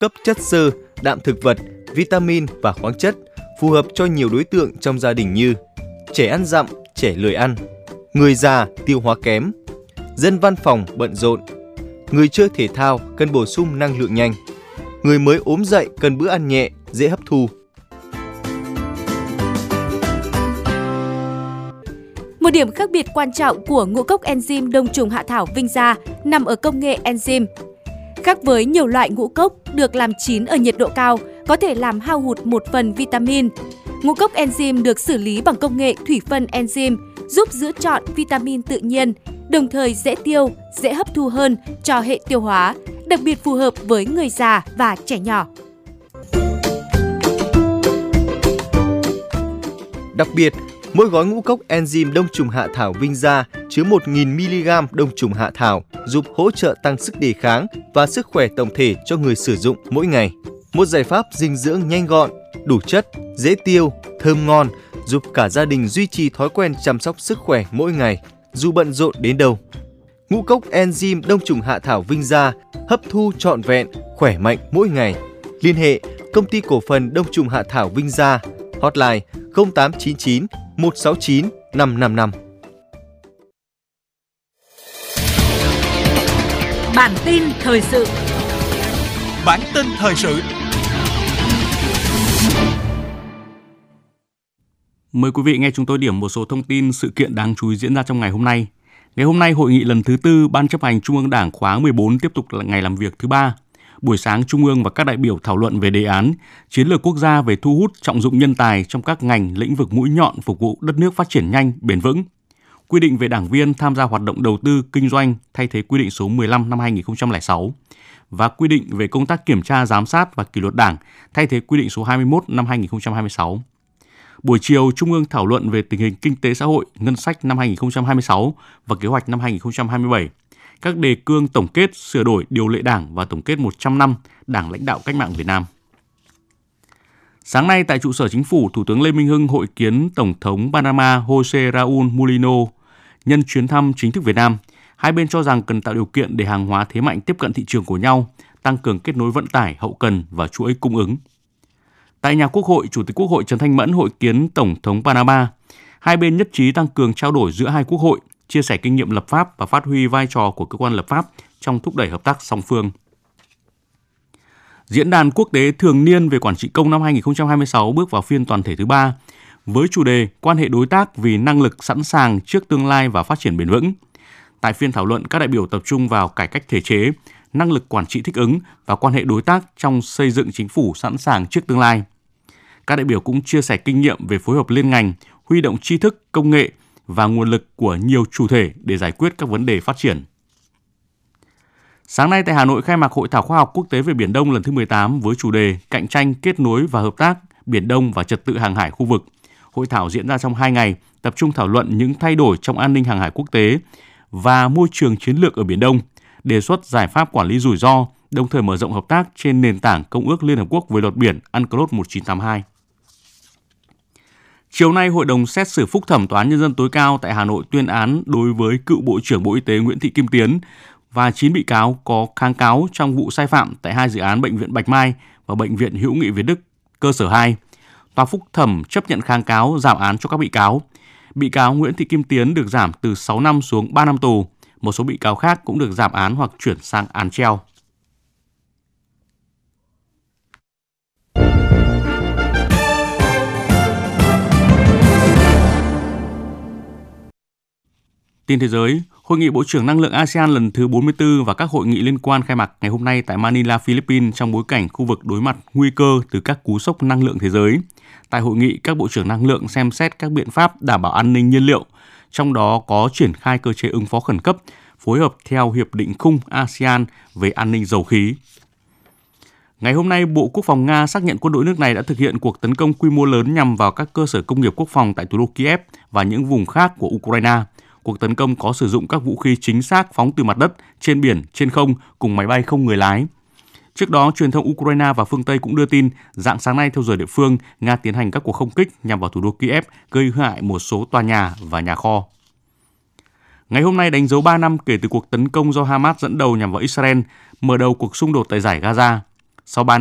cấp chất xơ, đạm thực vật, vitamin và khoáng chất, phù hợp cho nhiều đối tượng trong gia đình như trẻ ăn dặm, trẻ lười ăn, người già tiêu hóa kém, dân văn phòng bận rộn, người chơi thể thao cần bổ sung năng lượng nhanh, người mới ốm dậy cần bữa ăn nhẹ, dễ hấp thu. Một điểm khác biệt quan trọng của ngũ cốc enzyme đông trùng hạ thảo Vinh Gia nằm ở công nghệ enzyme. Khác với nhiều loại ngũ cốc được làm chín ở nhiệt độ cao, có thể làm hao hụt một phần vitamin, ngũ cốc enzyme được xử lý bằng công nghệ thủy phân enzyme, giúp giữ trọn vitamin tự nhiên, đồng thời dễ tiêu, dễ hấp thu hơn cho hệ tiêu hóa, đặc biệt phù hợp với người già và trẻ nhỏ. Đặc biệt, mỗi gói ngũ cốc enzyme đông trùng hạ thảo Vinh Gia chứa 1.000mg đông trùng hạ thảo, giúp hỗ trợ tăng sức đề kháng và sức khỏe tổng thể cho người sử dụng mỗi ngày. Một giải pháp dinh dưỡng nhanh gọn, đủ chất, dễ tiêu, thơm ngon, giúp cả gia đình duy trì thói quen chăm sóc sức khỏe mỗi ngày, dù bận rộn đến đâu. Ngũ cốc enzyme đông trùng hạ thảo Vinh Gia hấp thu trọn vẹn, khỏe mạnh mỗi ngày. Liên hệ Công ty cổ phần đông trùng hạ thảo Vinh Gia, hotline 0899 169 555. Bản tin thời sự. Bản tin thời sự. Mời quý vị nghe chúng tôi điểm một số thông tin sự kiện đáng chú ý diễn ra trong ngày hôm nay. Ngày hôm nay, hội nghị lần thứ 4 Ban chấp hành Trung ương Đảng khóa 14 tiếp tục là ngày làm việc thứ 3. Buổi sáng, Trung ương và các đại biểu thảo luận về đề án chiến lược quốc gia về thu hút trọng dụng nhân tài trong các ngành lĩnh vực mũi nhọn phục vụ đất nước phát triển nhanh, bền vững. Quy định về đảng viên tham gia hoạt động đầu tư, kinh doanh thay thế quy định số 15 năm 2006 và quy định về công tác kiểm tra, giám sát và kỷ luật Đảng thay thế quy định số 21 năm 2026. Buổi chiều, Trung ương thảo luận về tình hình kinh tế xã hội, ngân sách năm 2026 và kế hoạch năm 2027. Các đề cương tổng kết, sửa đổi điều lệ Đảng và tổng kết 100 năm Đảng lãnh đạo cách mạng Việt Nam. Sáng nay tại trụ sở Chính phủ, Thủ tướng Lê Minh Hưng hội kiến Tổng thống Panama José Raúl Mulino nhân chuyến thăm chính thức Việt Nam. Hai bên cho rằng cần tạo điều kiện để hàng hóa thế mạnh tiếp cận thị trường của nhau, tăng cường kết nối vận tải, hậu cần và chuỗi cung ứng. Tại nhà Quốc hội, Chủ tịch Quốc hội Trần Thanh Mẫn hội kiến Tổng thống Panama. Hai bên nhất trí tăng cường trao đổi giữa hai quốc hội, chia sẻ kinh nghiệm lập pháp và phát huy vai trò của cơ quan lập pháp trong thúc đẩy hợp tác song phương. Diễn đàn quốc tế thường niên về quản trị công năm 2026 bước vào phiên toàn thể thứ 3 với chủ đề Quan hệ đối tác vì năng lực sẵn sàng trước tương lai và phát triển bền vững. Tại phiên thảo luận, các đại biểu tập trung vào cải cách thể chế, năng lực quản trị thích ứng và quan hệ đối tác trong xây dựng chính phủ sẵn sàng trước tương lai. Các đại biểu cũng chia sẻ kinh nghiệm về phối hợp liên ngành, huy động tri thức, công nghệ và nguồn lực của nhiều chủ thể để giải quyết các vấn đề phát triển. Sáng nay tại Hà Nội khai mạc Hội thảo khoa học quốc tế về Biển Đông lần thứ 18 với chủ đề Cạnh tranh, kết nối và hợp tác Biển Đông và trật tự hàng hải khu vực. Hội thảo diễn ra trong 2 ngày, tập trung thảo luận những thay đổi trong an ninh hàng hải quốc tế và môi trường chiến lược ở Biển Đông, đề xuất giải pháp quản lý rủi ro, đồng thời mở rộng hợp tác trên nền tảng Công ước Liên Hợp Quốc về luật biển UNCLOS 1982. Chiều nay, Hội đồng xét xử phúc thẩm Tòa án Nhân dân tối cao tại Hà Nội tuyên án đối với cựu Bộ trưởng Bộ Y tế Nguyễn Thị Kim Tiến và 9 bị cáo có kháng cáo trong vụ sai phạm tại 2 dự án Bệnh viện Bạch Mai và Bệnh viện Hữu nghị Việt Đức cơ sở 2. Tòa phúc thẩm chấp nhận kháng cáo giảm án cho các bị cáo. Bị cáo Nguyễn Thị Kim Tiến được giảm từ 6 năm xuống 3 năm tù. Một số bị cáo khác cũng được giảm án hoặc chuyển sang án treo. Tin thế giới, Hội nghị Bộ trưởng Năng lượng ASEAN lần thứ 44 và các hội nghị liên quan khai mạc ngày hôm nay tại Manila, Philippines trong bối cảnh khu vực đối mặt nguy cơ từ các cú sốc năng lượng thế giới. Tại hội nghị, các Bộ trưởng Năng lượng xem xét các biện pháp đảm bảo an ninh nhiên liệu, trong đó có triển khai cơ chế ứng phó khẩn cấp, phối hợp theo Hiệp định Khung ASEAN về an ninh dầu khí. Ngày hôm nay, Bộ Quốc phòng Nga xác nhận quân đội nước này đã thực hiện cuộc tấn công quy mô lớn nhằm vào các cơ sở công nghiệp quốc phòng tại thủ đô Kiev và những vùng khác của Ukraine. Cuộc tấn công có sử dụng các vũ khí chính xác phóng từ mặt đất, trên biển, trên không cùng máy bay không người lái. Trước đó, truyền thông Ukraine và phương Tây cũng đưa tin rạng sáng nay theo giờ địa phương, Nga tiến hành các cuộc không kích nhằm vào thủ đô Kiev, gây hại một số tòa nhà và nhà kho. Ngày hôm nay đánh dấu 3 năm kể từ cuộc tấn công do Hamas dẫn đầu nhằm vào Israel, mở đầu cuộc xung đột tại dải Gaza. Sau 3